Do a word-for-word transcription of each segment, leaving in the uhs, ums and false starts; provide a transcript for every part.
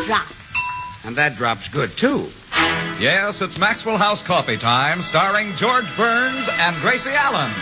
drop. And that drop's good, too. Yes, it's Maxwell House Coffee Time, starring George Burns and Gracie Allen.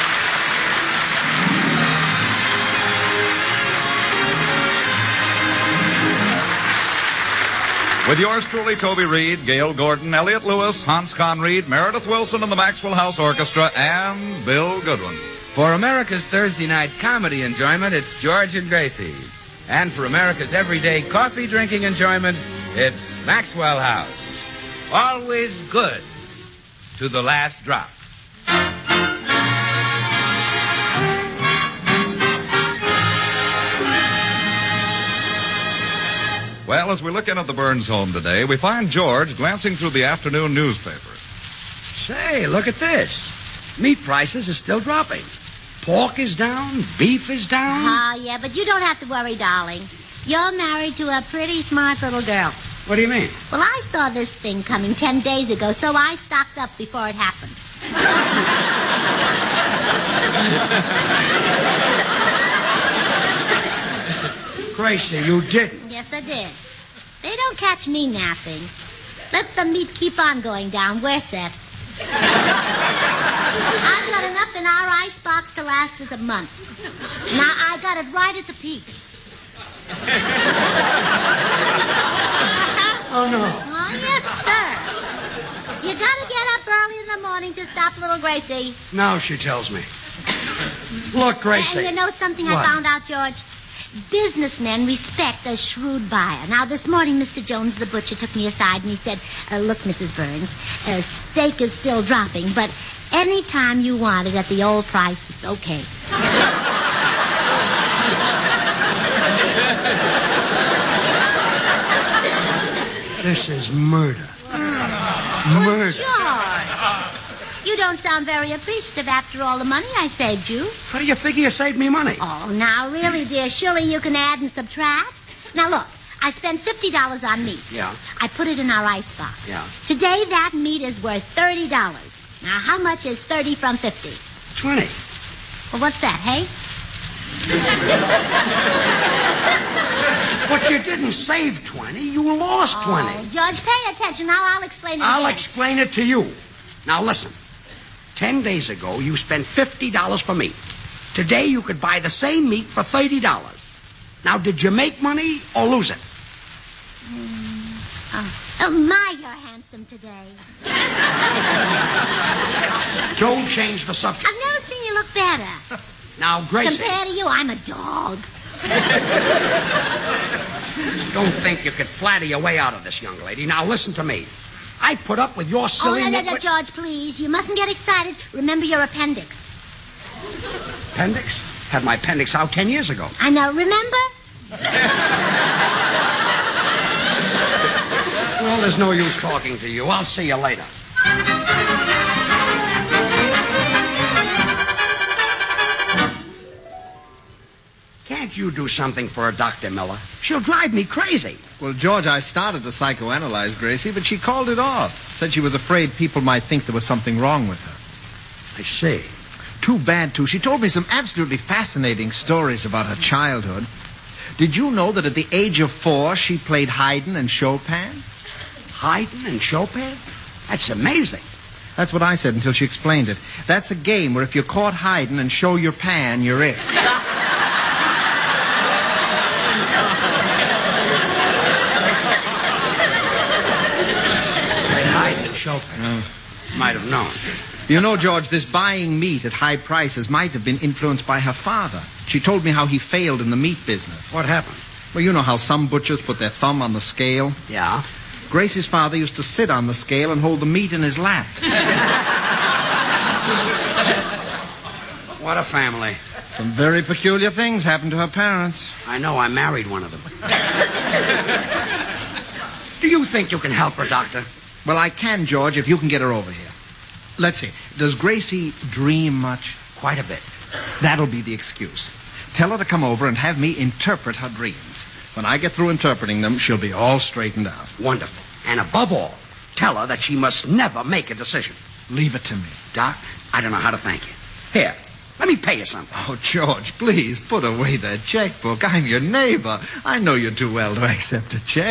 With yours truly, Toby Reed, Gail Gordon, Elliot Lewis, Hans Conried, Meredith Wilson and the Maxwell House Orchestra, and Bill Goodwin. For America's Thursday night comedy enjoyment, it's George and Gracie. And for America's everyday coffee-drinking enjoyment, it's Maxwell House. Always good to the last drop. Well, as we look in at the Burns home today, we find George glancing through the afternoon newspaper. Say, look at this. Meat prices are still dropping. Pork is down, beef is down. Oh, yeah, but you don't have to worry, darling. You're married to a pretty smart little girl. What do you mean? Well, I saw this thing coming ten days ago, so I stocked up before it happened. Gracie, you didn't. Yes, I did. They don't catch me napping. Let the meat keep on going down. We're set. I've got enough in our icebox to last us a month. Now, I got it right at the peak. Oh, no. Oh, yes, sir. You gotta get up early in the morning to stop little Gracie. Now she tells me. Look, Gracie. And you know something What? I found out, George? Businessmen respect a shrewd buyer. Now, this morning, Mister Jones, the butcher, took me aside and he said, uh, look, Missus Burns, uh, steak is still dropping, but any time you want it at the old price, it's okay. This is murder. Well, Murder. George, you don't sound very appreciative after all the money I saved you. How do you figure you saved me money? Oh, now, really, dear, surely you can add and subtract. Now, look, I spent fifty dollars on meat. Yeah. I put it in our icebox. Yeah. Today, that meat is worth thirty dollars. Now, how much is thirty from fifty? Twenty. Well, what's that, hey? But you didn't save twenty. You lost twenty. Oh, George, pay attention. Now I'll explain it I'll again. explain it to you. Now, listen. Ten days ago, you spent fifty dollars for meat. Today, you could buy the same meat for thirty dollars. Now, did you make money or lose it? Mm, oh. oh, my, you're handsome today. Don't change the subject. I've never seen you look better. Now, Gracie. Compared to you, I'm a dog. Don't think you could flatter your way out of this, young lady. Now, listen to me. I put up with your Oh, silly... no, no, no, nitwit- George, please. You mustn't get excited. Remember your appendix. Appendix? Had my appendix out ten years ago. I know. Remember? Well, there's no use talking to you. I'll see you later. Can't you do something for her, Doctor Miller? She'll drive me crazy. Well, George, I started to psychoanalyze Gracie, but she called it off. Said she was afraid people might think there was something wrong with her. I see. Too bad, too. She told me some absolutely fascinating stories about her childhood. Did you know that at the age of four, she played Haydn and Chopin? Haydn and Chopin? That's amazing. That's what I said until she explained it. That's a game where if you caught Haydn and show your pan, you're it. Chopin. Uh, might have known. You know, George, this buying meat at high prices might have been influenced by her father. She told me how he failed in the meat business. What happened? Well, you know how some butchers put their thumb on the scale? Yeah. Gracie's father used to sit on the scale and hold the meat in his lap. What a family. Some very peculiar things happened to her parents. I know. I married one of them. Do you think you can help her, Doctor? Well, I can, George, if you can get her over here. Let's see. Does Gracie dream much? Quite a bit. That'll be the excuse. Tell her to come over and have me interpret her dreams. When I get through interpreting them, she'll be all straightened out. Wonderful. And above all, tell her that she must never make a decision. Leave it to me. Doc, I don't know how to thank you. Here, let me pay you something. Oh, George, please, put away that checkbook. I'm your neighbor. I know you too well to accept a check.